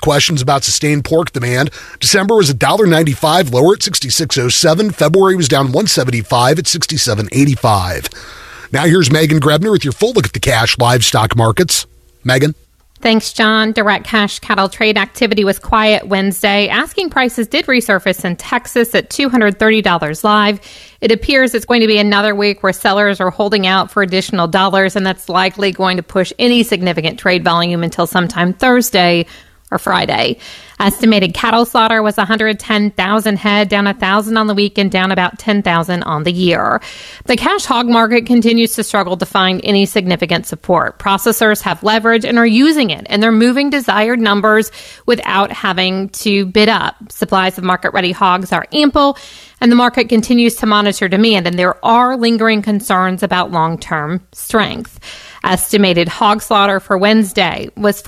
questions about sustained pork demand. December was $1.95 lower at $66.07. February was down $1.75 at $67.85. Now here's Megan Grebner with your full look at the cash livestock markets. Megan? Thanks, John. Direct cash cattle trade activity was quiet Wednesday. Asking prices did resurface in Texas at $230 live. It appears it's going to be another week where sellers are holding out for additional dollars, and that's likely going to push any significant trade volume until sometime Thursday or Friday. Estimated cattle slaughter was 110,000 head, down 1,000 on the week and down about 10,000 on the year. The cash hog market continues to struggle to find any significant support. Processors have leverage and are using it, and they're moving desired numbers without having to bid up. Supplies of market-ready hogs are ample, and the market continues to monitor demand, and there are lingering concerns about long-term strength. Estimated hog slaughter for Wednesday was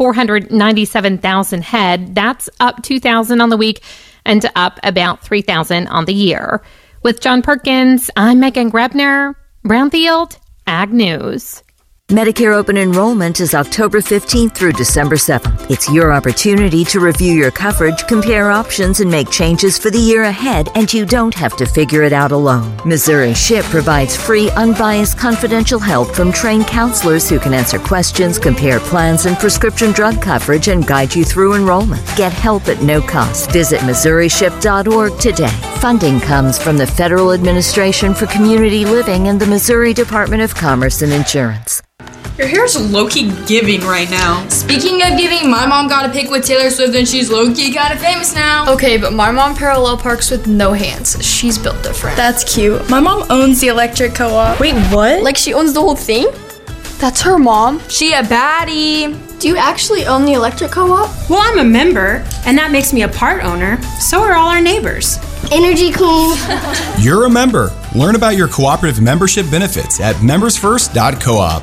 497,000 head. That's up 2,000 on the week and up about 3,000 on the year. With John Perkins, I'm Megan Grebner, Brownfield Ag News. Medicare open enrollment is October 15th through December 7th. It's your opportunity to review your coverage, compare options, and make changes for the year ahead, and you don't have to figure it out alone. Missouri SHIP provides free, unbiased, confidential help from trained counselors who can answer questions, compare plans and prescription drug coverage, and guide you through enrollment. Get help at no cost. Visit MissouriShip.org today. Funding comes from the Federal Administration for Community Living and the Missouri Department of Commerce and Insurance. Your hair's low-key giving right now. Speaking of giving, my mom got a pic with Taylor Swift and she's low-key kind of famous now. Okay, but my mom parallel parks with no hands. She's built different. That's cute. My mom owns the electric co-op. Wait, what? Like she owns the whole thing? That's her mom. She a baddie. Do you actually own the electric co-op? Well, I'm a member, and that makes me a part owner. So are all our neighbors. Energy cool. You're a member. Learn about your cooperative membership benefits at membersfirst.coop.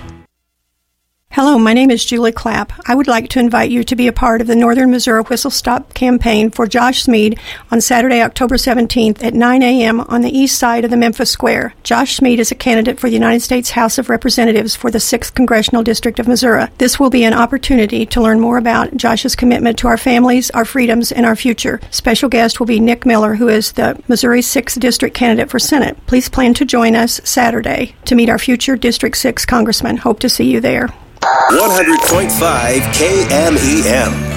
Hello, my name is Julie Clapp. I would like to invite you to be a part of the Northern Missouri Whistle Stop campaign for Josh Smead on Saturday, October 17th at 9 a.m. on the east side of the Memphis Square. Josh Smead is a candidate for the United States House of Representatives for the 6th Congressional District of Missouri. This will be an opportunity to learn more about Josh's commitment to our families, our freedoms, and our future. Special guest will be Nick Miller, who is the Missouri 6th District candidate for Senate. Please plan to join us Saturday to meet our future District 6 congressman. Hope to see you there. 100.5 KMEM.